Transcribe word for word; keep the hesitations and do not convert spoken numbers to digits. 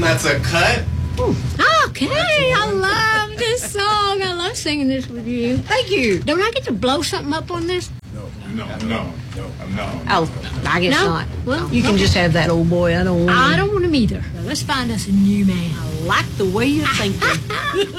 that's a cut. Okay, I love this song. I love singing this with you. Thank you. Don't I get to blow something up on this? No, no, no, no, no. Oh, I guess no? not. Well, You can okay. just have that old boy. I don't want I don't want him either. Let's find us a new man. I like the way you're thinking.